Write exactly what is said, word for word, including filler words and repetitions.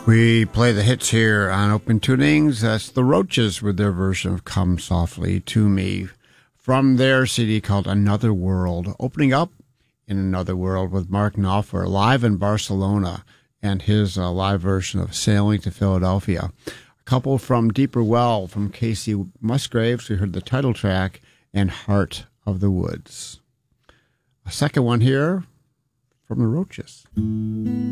We play the hits here on Open Tunings. That's the Roaches with their version of Come Softly to Me from their C D called Another World. Opening up in Another World with Mark Knopfler live in Barcelona and his uh, live version of Sailing to Philadelphia. A couple from Deeper Well from Casey Musgraves. We heard the title track and Heart of the Woods. A second one here from the Roaches.